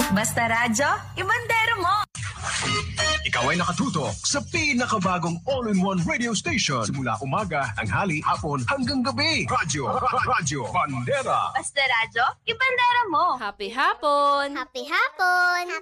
Basta radyo, ibandero mo! Ikaw ay nakatutok sa pinakabagong all-in-one radio station. Simula umaga, tanghali, hapon, hanggang gabi. Radyo Bandera. Basta radyo, ibandero mo! Happy hapon! Happy hapon!